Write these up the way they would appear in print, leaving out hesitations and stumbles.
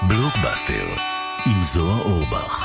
בלוקבאסטר עם זוהר אורבך.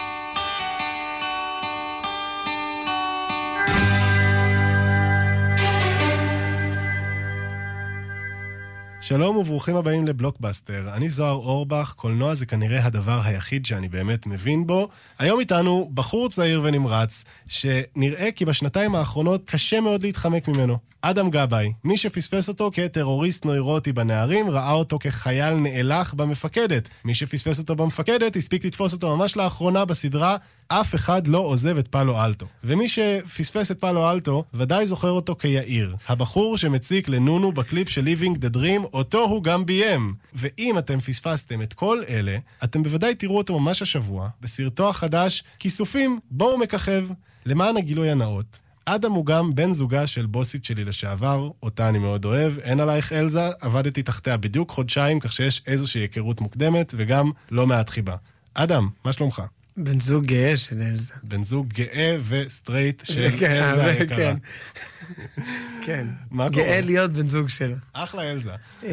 שלום וברוכים הבאים לבלוקבאסטר. אני זוהר אורבך, קולנוע זה כנראה הדבר היחיד שאני באמת מבין בו. היום איתנו בחור צעיר ונמרץ, שנראה כי בשנתיים האחרונות קשה מאוד להתחמק ממנו. אדם גבאי, מי שפספס אותו כטרוריסט נוירוטי בנערים, ראה אותו כחייל נאלח במפקדת. מי שפספס אותו במפקדת, הספיק לתפוס אותו ממש לאחרונה בסדרה אף אחד לא עוזב את פאלו אלטו. ומי שפספס את פאלו אלטו, ודאי זוכר אותו כיאיר. הבחור שמציק לנונו בקליפ של Living the Dream, אותו הוא גם ביים. ואם אתם פספסתם את כל אלה, אתם בוודאי תראו אותו ממש השבוע, בסרטו החדש, כיסופים, בואו מככב. למען הגילוי הנאות, אדם הוא גם בן זוגה של בוסית שלי לשעבר, אותה אני מאוד אוהב, אין עלייך אלזה, עבדתי תחתיה בדיוק חודשיים, כך שיש איזושהי היכרות מוקדמת, וגם לא מעט חיבה. אדם, מה שלומך? בן זוג גאה של אלזה. בן זוג גאה וסטרייט של אלזה היקרה. כן, כן. גאה להיות בן זוג שלה. אחלה אלזה.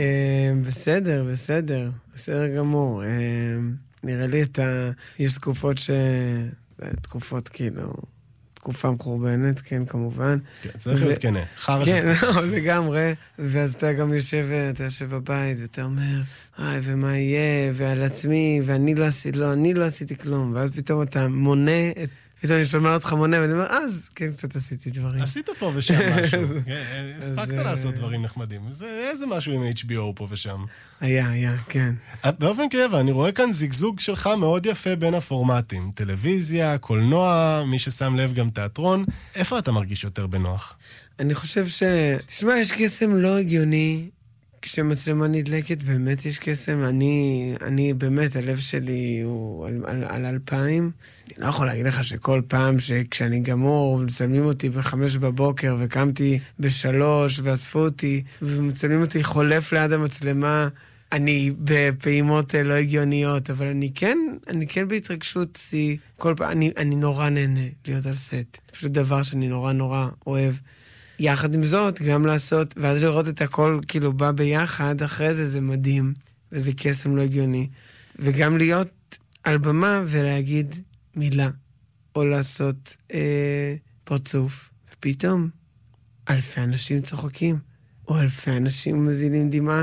בסדר גמור. נראה לי יש תקופות כאילו... תקופה מחורבנת, כן, כמובן. כן, צריך להיות כנה. כן, לגמרי. ואז אתה גם יושב בבית, ואתה אומר, ומה יהיה, ועל עצמי, ואני לא עשיתי כלום. ואז פתאום אתה מונה, פתאום אני שומע אותך מונה, ואני אומר, אז, כן, קצת עשיתי דברים. עשית פה ושם משהו. הספקת לעשות דברים נחמדים. איזה משהו עם HBO פה ושם. היה, כן. באופן כללי, אני רואה כאן זיגזוג שלך מאוד יפה בין הפורמטים. טלוויזיה, קולנוע, מי ששם לב גם תיאטרון. איפה אתה מרגיש יותר בנוח? אני חושב תשמע, יש קסם לא הגיוני. כשמצלמה נדלקת, באמת יש קסם. אני באמת, הלב שלי הוא על 2000. אני לא יכול להגיד לך שכל פעם כשאני גמור, ומצלמים אותי ב5 בבוקר, וקמתי ב3, ואספו אותי, ומצלמים אותי חולף ליד המצלמה, אני בפעימות לא הגיוניות, אבל אני כן בהתרגשות, כל פעם, אני נורא נהנה להיות על סט. פשוט דבר שאני נורא אוהב. יחד עם זאת, גם לעשות, ואז לראות את הכל כאילו בא ביחד, אחרי זה מדהים, וזה קסם לא הגיוני. וגם להיות על במה ולהגיד מילה, או לעשות פרצוף, ופתאום אלפי אנשים צוחקים, או אלפי אנשים מזילים דמעה.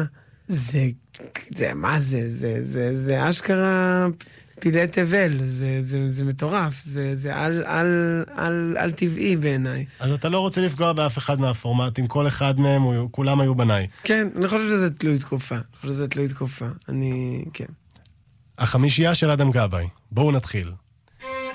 זה אשכרה פילי תבל, זה מטורף, זה על טבעי בעיניי. אז אתה לא רוצה לפגוע באף אחד מהפורמטים, כל אחד מהם, כולם היו בניי. כן, אני חושב שזה תלוי תקופה. כן. החמישייה של אדם גבאי, בואו נתחיל.